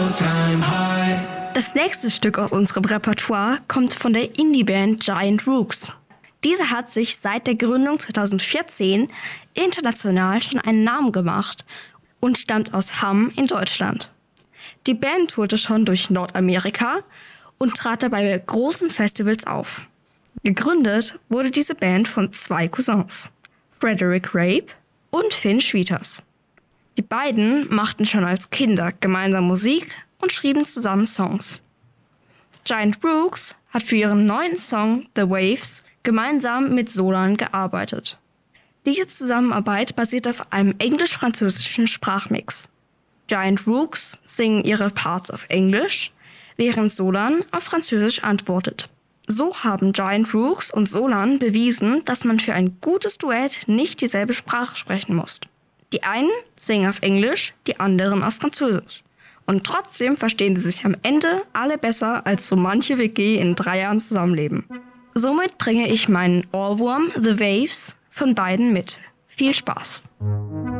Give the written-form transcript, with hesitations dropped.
Das nächste Stück aus unserem Repertoire kommt von der Indie-Band Giant Rooks. Diese hat sich seit der Gründung 2014 international schon einen Namen gemacht und stammt aus Hamm in Deutschland. Die Band tourte schon durch Nordamerika und trat dabei bei großen Festivals auf. Gegründet wurde diese Band von 2 Cousins, Frederick Rape und Finn Schwieters. Die beiden machten schon als Kinder gemeinsam Musik und schrieben zusammen Songs. Giant Rooks hat für ihren neuen Song The Waves gemeinsam mit Solan gearbeitet. Diese Zusammenarbeit basiert auf einem englisch-französischen Sprachmix. Giant Rooks singen ihre Parts auf Englisch, während Solan auf Französisch antwortet. So haben Giant Rooks und Solan bewiesen, dass man für ein gutes Duett nicht dieselbe Sprache sprechen muss. Die einen singen auf Englisch, die anderen auf Französisch. Und trotzdem verstehen sie sich am Ende alle besser als so manche WG in 3 Jahren Zusammenleben. Somit bringe ich meinen Ohrwurm The Waves von beiden mit. Viel Spaß!